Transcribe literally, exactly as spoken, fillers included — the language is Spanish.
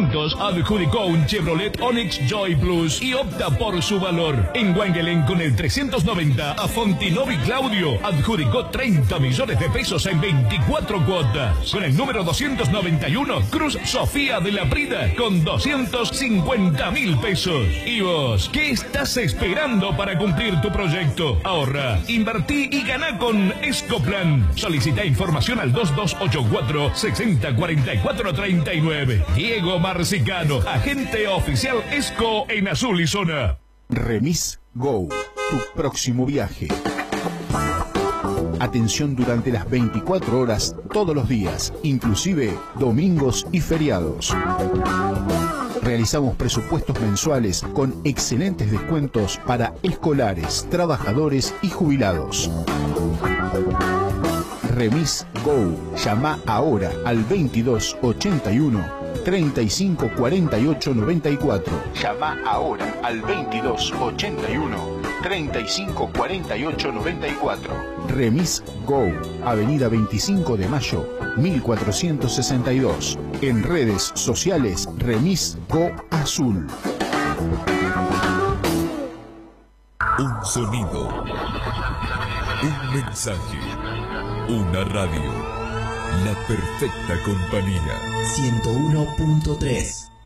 Autos adjudicó un Chevrolet Onix Joy Plus y opta por su valor. En Wangelen con el trescientos noventa a Fontinovi Claudio adjudicó treinta millones de pesos en veinticuatro cuotas. Con el número doscientos noventa y uno, Cruz Sofía de la Brida con doscientos cincuenta mil pesos. ¿Y vos qué estás esperando para cumplir tu proyecto? Ahorra, invertí y ganá con Escoplan. Solicita información al dos dos ocho cuatro, seis cero cuatro cuatro tres nueve. Diego Marcicano, agente oficial Esco en Azul y Zona. Remis Go, tu próximo viaje. Atención durante las veinticuatro horas, todos los días, inclusive domingos y feriados. Realizamos presupuestos mensuales con excelentes descuentos para escolares, trabajadores y jubilados. Remis Go. Llama ahora al veintidós ochenta y uno, treinta y cinco cuarenta y ocho noventa y cuatro. Llama ahora al veintidós ochenta y uno, treinta y cinco cuarenta y ocho noventa y cuatro. Remis Go. Avenida veinticinco de Mayo, mil cuatrocientos sesenta y dos. En redes sociales, Remis Go Azul. Un sonido. Un mensaje. Una radio. La perfecta compañía. ciento uno punto tres.